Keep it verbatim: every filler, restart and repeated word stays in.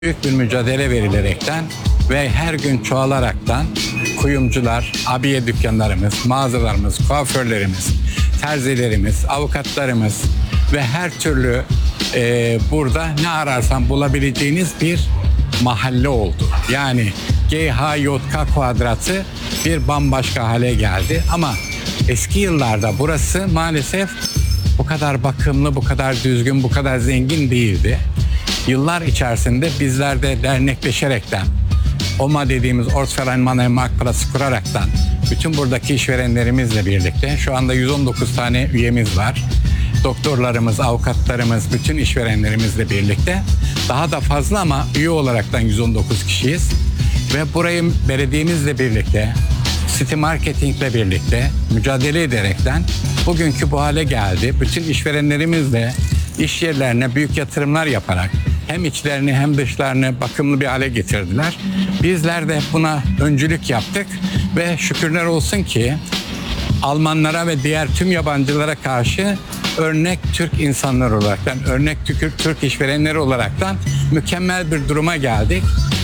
Büyük bir mücadele verilerekten ve her gün çoğalaraktan kuyumcular, abiye dükkanlarımız, mağazalarımız, kuaförlerimiz, terzilerimiz, avukatlarımız ve her türlü e, burada ne ararsan bulabileceğiniz bir mahalle oldu. Yani G H Y K kvadratı bir bambaşka hale geldi ama eski yıllarda burası maalesef bu kadar bakımlı, bu kadar düzgün, bu kadar zengin değildi. Yıllar içerisinde bizler de dernekleşerekten, O M A dediğimiz Ortsverein Mannheim Marktplatz kuraraktan, bütün buradaki işverenlerimizle birlikte şu anda yüz on dokuz tane üyemiz var. Doktorlarımız, avukatlarımız, bütün işverenlerimizle birlikte daha da fazla ama üye olaraktan yüz on dokuz kişiyiz. Ve burayı belediyemizle birlikte, City Marketing'le birlikte mücadele ederekten bugünkü bu hale geldi. Bütün işverenlerimizle iş yerlerine büyük yatırımlar yaparak hem içlerini hem dışlarını bakımlı bir hale getirdiler. Bizler de buna öncülük yaptık ve şükürler olsun ki Almanlara ve diğer tüm yabancılara karşı örnek Türk insanlar olaraktan, örnek Türk, Türk işverenleri olaraktan mükemmel bir duruma geldik.